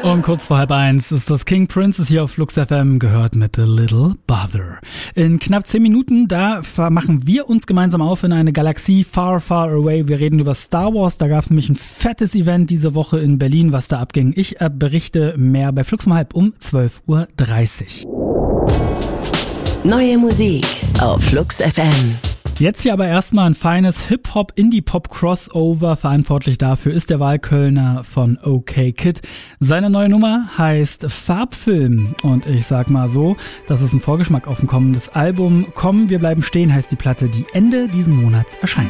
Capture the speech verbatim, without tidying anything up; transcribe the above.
Und kurz vor halb eins ist das King Princess hier auf Flux F M, gehört mit The Little Bother. In knapp zehn Minuten, da machen wir uns gemeinsam auf in eine Galaxie far, far away. Wir reden über Star Wars, da gab es nämlich ein fettes Event diese Woche in Berlin, was da abging. Ich äh, berichte mehr bei Flux um halb um zwölf Uhr dreißig. Neue Musik auf Flux F M. Jetzt hier aber erstmal ein feines Hip-Hop-Indie-Pop-Crossover. Verantwortlich dafür ist der Wahlkölner von OK Kid. Seine neue Nummer heißt Farbfilm. Und ich sag mal so, das ist ein Vorgeschmack auf ein kommendes Album. Komm, wir bleiben stehen heißt die Platte, die Ende diesen Monats erscheint.